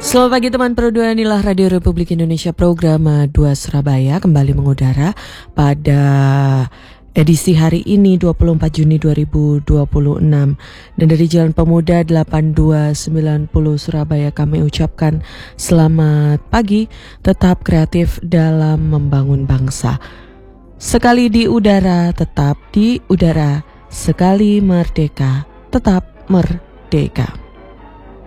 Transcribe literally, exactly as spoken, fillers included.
Selamat pagi teman Pro dua, inilah Radio Republik Indonesia program dua Surabaya kembali mengudara pada edisi hari ini dua puluh empat Juni dua ribu dua puluh enam. Dan dari Jalan Pemuda delapan dua sembilan nol Surabaya kami ucapkan selamat pagi, tetap kreatif dalam membangun bangsa. Sekali di udara, tetap di udara, sekali merdeka, tetap merdeka.